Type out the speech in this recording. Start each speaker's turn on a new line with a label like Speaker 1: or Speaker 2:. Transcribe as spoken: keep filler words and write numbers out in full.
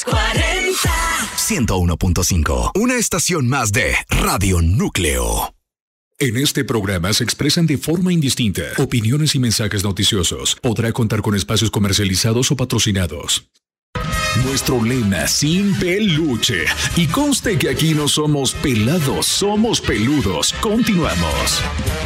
Speaker 1: cuarenta. ciento uno punto cinco. Una estación más de Radio Núcleo.
Speaker 2: En este programa se expresan de forma indistinta opiniones y mensajes noticiosos. Podrá contar con espacios comercializados o patrocinados. Nuestro lema: sin peluche. Y conste que aquí no somos pelados, somos peludos. Continuamos.